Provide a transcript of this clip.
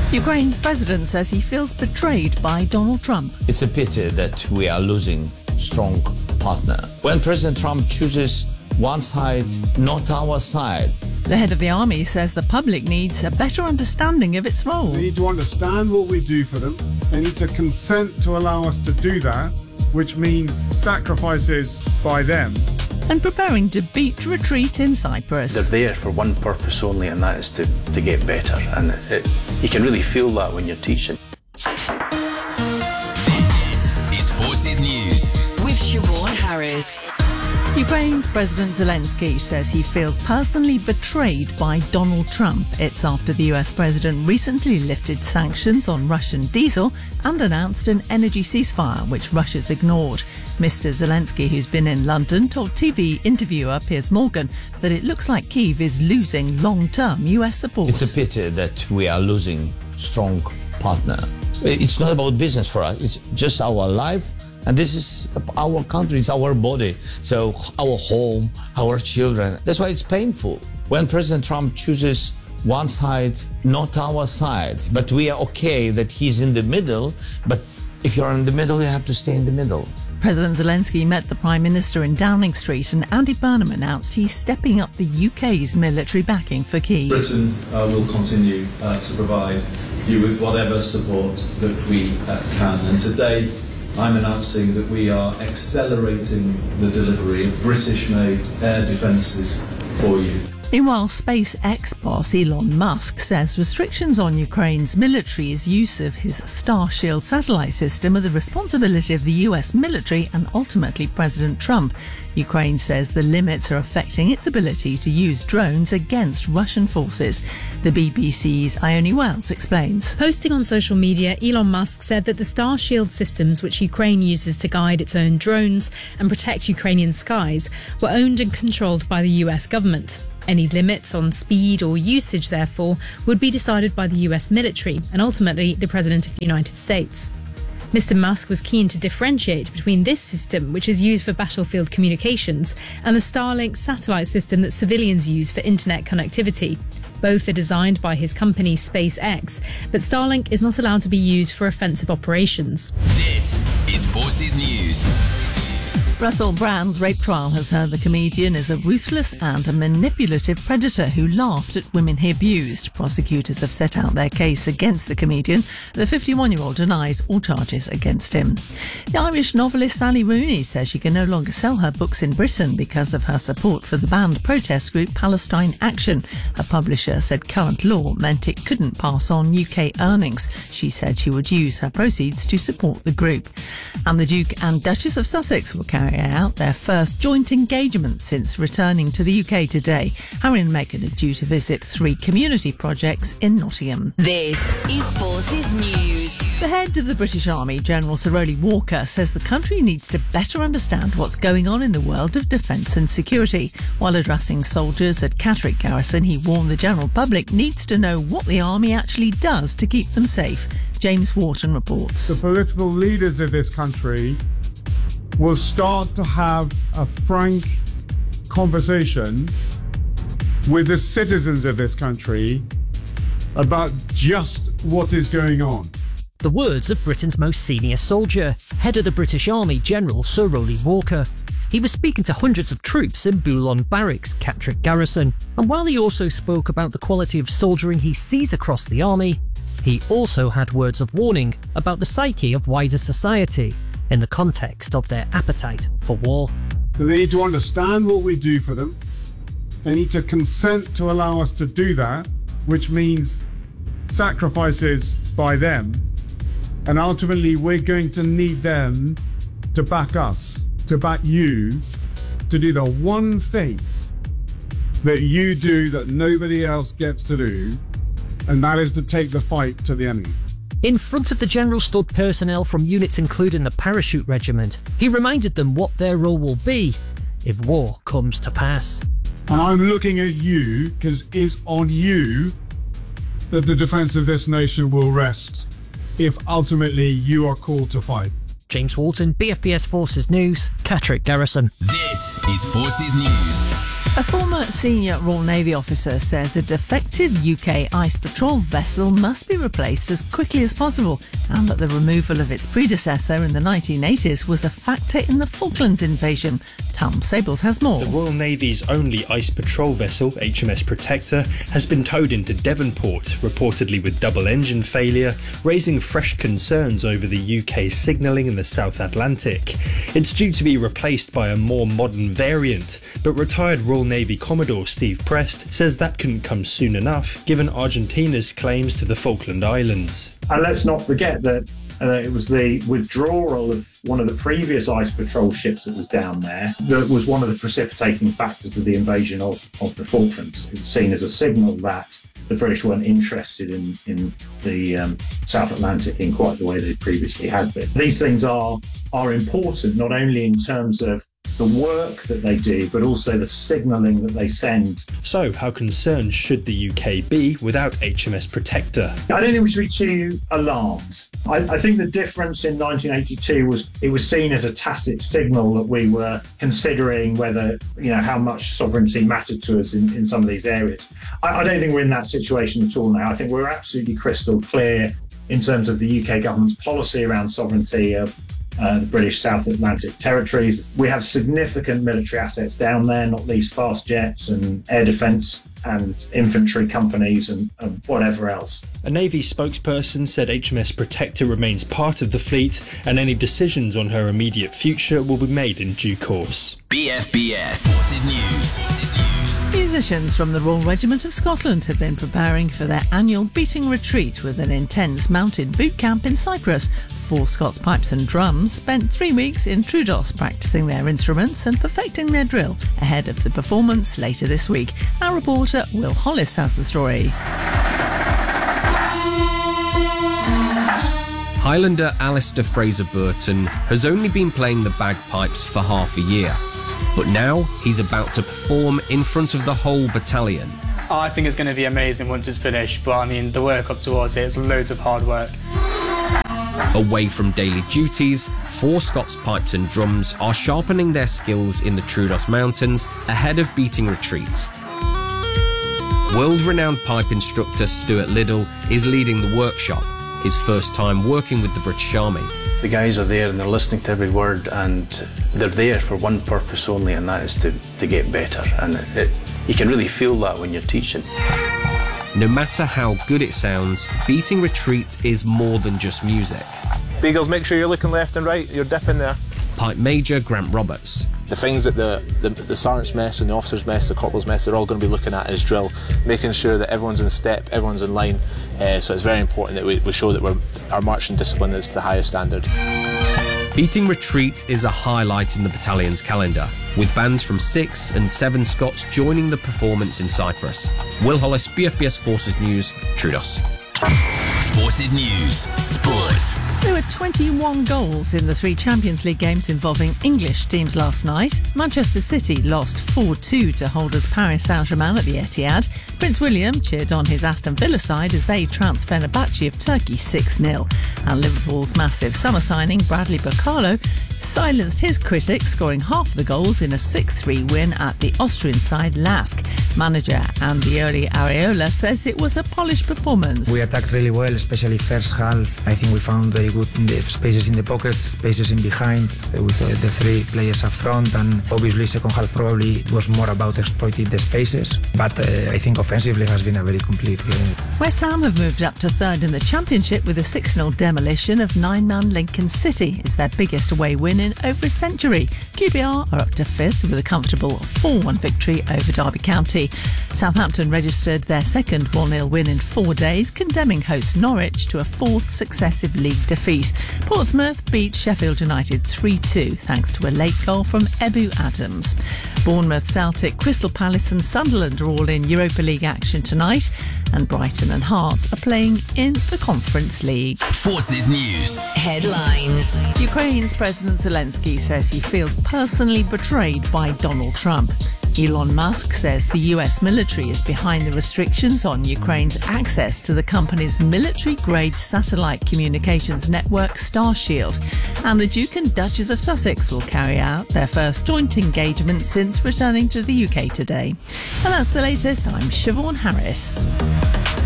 Ukraine's president says he feels betrayed by Donald Trump. It's a pity that we are losing a strong partner. When President Trump chooses one side, not our side. The head of the army says the public needs a better understanding of its role. They need to understand what we do for them. They need to consent to allow us to do that, which means sacrifices by them. And preparing to beat retreat in Cyprus. They're there for one purpose only, and that is to get better. And you can really feel that when you're teaching. This is Forces News with Siobhan Harris. Ukraine's President Zelensky says he feels personally betrayed by Donald Trump. It's after the US president recently lifted sanctions on Russian diesel and announced an energy ceasefire, which Russia's ignored. Mr. Zelensky, who's been in London, told TV interviewer Piers Morgan that it looks like Kyiv is losing long-term US support. It's a pity that we are losing a strong partner. It's not about business for us. It's just our life. And this is our country, it's our body, so our home, our children. That's why it's painful. When President Trump chooses one side, not our side, but we are okay that he's in the middle, but if you're in the middle, you have to stay in the middle. President Zelensky met the Prime Minister in Downing Street, and Andy Burnham announced he's stepping up the UK's military backing for Kyiv. Britain will continue to provide you with whatever support that we can. And today, I'm announcing that we are accelerating the delivery of British-made air defences for you. Meanwhile, SpaceX boss Elon Musk says restrictions on Ukraine's military's use of his Starshield satellite system are the responsibility of the US military and ultimately President Trump. Ukraine says the limits are affecting its ability to use drones against Russian forces. The BBC's Ione Wells explains. Posting on social media, Elon Musk said that the Starshield systems, which Ukraine uses to guide its own drones and protect Ukrainian skies, were owned and controlled by the US government. Any limits on speed or usage, therefore, would be decided by the US military and ultimately the President of the United States. Mr. Musk was keen to differentiate between this system, which is used for battlefield communications, and the Starlink satellite system that civilians use for internet connectivity. Both are designed by his company SpaceX, but Starlink is not allowed to be used for offensive operations. This is Forces News. Russell Brand's rape trial has heard the comedian is a ruthless and a manipulative predator who laughed at women he abused. Prosecutors have set out their case against the comedian. The 51-year-old denies all charges against him. The Irish novelist Sally Rooney says she can no longer sell her books in Britain because of her support for the banned protest group Palestine Action. Her publisher said current law meant it couldn't pass on UK earnings. She said she would use her proceeds to support the group. And the Duke and Duchess of Sussex will carry out their first joint engagement since returning to the UK today. Harry and Meghan are due to visit 3 community projects in Nottingham. This is Forces News. The head of the British Army, General Sir Rowley Walker, says the country needs to better understand what's going on in the world of defence and security. While addressing soldiers at Catterick Garrison, he warned the general public needs to know what the army actually does to keep them safe. James Wharton reports. The political leaders of this country will start to have a frank conversation with the citizens of this country about just what is going on. The words of Britain's most senior soldier, head of the British Army, General Sir Rowley Walker. He was speaking to hundreds of troops in Boulogne Barracks, Catterick Garrison, and while he also spoke about the quality of soldiering he sees across the army, he also had words of warning about the psyche of wider society in the context of their appetite for war. So they need to understand what we do for them. They need to consent to allow us to do that, which means sacrifices by them. And ultimately, we're going to need them to back us, to back you, to do the one thing that you do that nobody else gets to do, and that is to take the fight to the enemy. In front of the general stood personnel from units including the Parachute Regiment. He reminded them what their role will be if war comes to pass. And I'm looking at you because it's on you that the defence of this nation will rest if ultimately you are called to fight. James Wharton, BFBS Forces News, Catterick Garrison. This is Forces News. A former senior Royal Navy officer says a defective UK ice patrol vessel must be replaced as quickly as possible, and that the removal of its predecessor in the 1980s was a factor in the Falklands invasion. Tom Sables has more. The Royal Navy's only ice patrol vessel, HMS Protector, has been towed into Devonport, reportedly with double engine failure, raising fresh concerns over the UK's signalling in the South Atlantic. It's due to be replaced by a more modern variant, but retired Royal Navy Commodore Steve Prest says that couldn't come soon enough, given Argentina's claims to the Falkland Islands. And let's not forget that it was the withdrawal of one of the previous ice patrol ships that was down there that was one of the precipitating factors of the invasion of the Falklands. It was seen as a signal that the British weren't interested in the South Atlantic in quite the way they previously had been. These things are important, not only in terms of the work that they do, but also the signalling that they send. So, how concerned should the UK be without HMS Protector? I don't think we should be too alarmed. I think the difference in 1982 was it was seen as a tacit signal that we were considering whether, how much sovereignty mattered to us in some of these areas. I don't think we're in that situation at all now. I think we're absolutely crystal clear in terms of the UK government's policy around sovereignty of the British South Atlantic territories. We have significant military assets down there, not least fast jets and air defence and infantry companies and whatever else. A Navy spokesperson said HMS Protector remains part of the fleet and any decisions on her immediate future will be made in due course. BFBS Forces News. Musicians from the Royal Regiment of Scotland have been preparing for their annual beating retreat with an intense mounted boot camp in Cyprus. 4 Scots pipes and drums spent 3 weeks in Troodos practicing their instruments and perfecting their drill ahead of the performance later this week. Our reporter Will Hollis has the story. Highlander Alistair Fraser-Burton has only been playing the bagpipes for half a year, but now he's about to perform in front of the whole battalion. I think it's going to be amazing once it's finished, but the work up towards it is loads of hard work. Away from daily duties, 4 Scots pipes and drums are sharpening their skills in the Troodos Mountains ahead of beating retreat. World-renowned pipe instructor Stuart Liddell is leading the workshop, his first time working with the British Army. The guys are there and they're listening to every word, and they're there for one purpose only, and that is to get better. And you can really feel that when you're teaching. No matter how good it sounds, beating retreat is more than just music. Beagles, make sure you're looking left and right, you're dipping there. Pipe Major Grant Roberts. The things that the sergeant's mess and the officer's mess, the corporal's mess, they're all going to be looking at is drill, making sure that everyone's in step, everyone's in line. So it's very important that we show that our marching discipline is to the highest standard. Beating retreat is a highlight in the battalion's calendar, with bands from 6 and 7 Scots joining the performance in Cyprus. Will Hollis, BFBS Forces News, Troodos. Forces News, Sports. There were 21 goals in the 3 Champions League games involving English teams last night. Manchester City lost 4-2 to holders Paris Saint-Germain at the Etihad. Prince William cheered on his Aston Villa side as they trounced Fenerbahce of Turkey 6-0. And Liverpool's massive summer signing, Bradley Barcalo, silenced his critics, scoring half the goals in a 6-3 win at the Austrian side LASK. Manager Andy Areola says it was a polished performance. We attacked really well, especially first half. I think we found very good spaces in the pockets, spaces in behind, with the 3 players up front, and obviously second half probably it was more about exploiting the spaces, but I think offensively has been a very complete game. West Ham have moved up to 3rd in the Championship with a 6-0 demolition of 9-man Lincoln City. It's their biggest away win in over a century. QPR are up to 5th with a comfortable 4-1 victory over Derby County. Southampton registered their second 1-0 win in 4 days, condemning host Norwich to a 4th successive league defeat. Portsmouth beat Sheffield United 3-2 thanks to a late goal from Ebu Adams. Bournemouth, Celtic, Crystal Palace and Sunderland are all in Europa League action tonight, and Brighton and Hearts are playing in the Conference League. Forces News. Headlines. Ukraine's President Zelensky says he feels personally betrayed by Donald Trump. Elon Musk says the US military is behind the restrictions on Ukraine's access to the company's military military-grade satellite communications network Starshield. And the Duke and Duchess of Sussex will carry out their first joint engagement since returning to the UK today. And that's the latest. I'm Siobhan Harris.